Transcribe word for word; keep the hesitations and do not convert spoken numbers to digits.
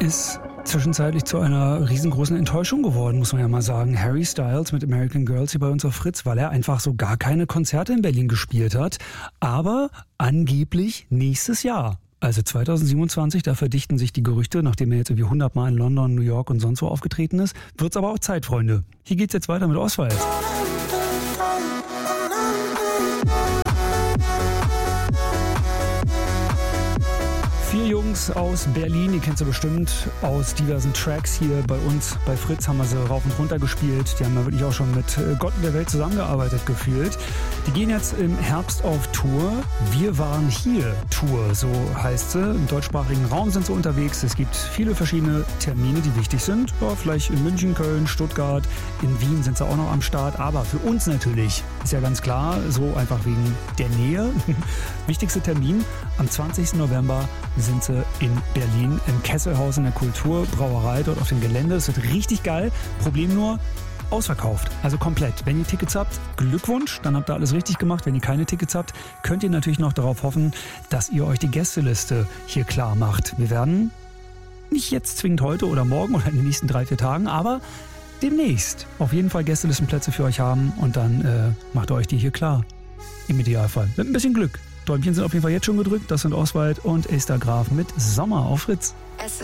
ist zwischenzeitlich zu einer riesengroßen Enttäuschung geworden, muss man ja mal sagen. Harry Styles mit American Girls hier bei uns auf Fritz, weil er einfach so gar keine Konzerte in Berlin gespielt hat. Aber angeblich nächstes Jahr. Also zweitausendsiebenundzwanzig, da verdichten sich die Gerüchte, nachdem er jetzt irgendwie hundert Mal in London, New York und sonst wo aufgetreten ist. Wird's aber auch Zeit, Freunde. Hier geht's jetzt weiter mit Oswald. Vier Jungs aus Berlin, die kennst du bestimmt aus diversen Tracks hier bei uns. Bei Fritz haben wir sie rauf und runter gespielt. Die haben da wirklich auch schon mit Gott und der Welt zusammengearbeitet gefühlt. Die gehen jetzt im Herbst auf Tour. Wir waren hier Tour, so heißt sie. Im deutschsprachigen Raum sind sie unterwegs. Es gibt viele verschiedene Termine, die wichtig sind. Ja, vielleicht in München, Köln, Stuttgart, in Wien sind sie auch noch am Start. Aber für uns natürlich, ist ja ganz klar, so einfach wegen der Nähe. Wichtigster Termin am zwanzigsten November sind sie in Berlin im Kesselhaus in der Kulturbrauerei, dort auf dem Gelände. Es wird richtig geil. Problem nur, ausverkauft. Also komplett. Wenn ihr Tickets habt, Glückwunsch, dann habt ihr alles richtig gemacht. Wenn ihr keine Tickets habt, könnt ihr natürlich noch darauf hoffen, dass ihr euch die Gästeliste hier klar macht. Wir werden nicht jetzt zwingend heute oder morgen oder in den nächsten drei, vier Tagen, aber demnächst auf jeden Fall Gästelistenplätze für euch haben und dann äh, macht ihr euch die hier klar. Im Idealfall. Mit ein bisschen Glück. Däumchen sind auf jeden Fall jetzt schon gedrückt. Das sind Oswald und Esther Graf mit Sommer auf Fritz.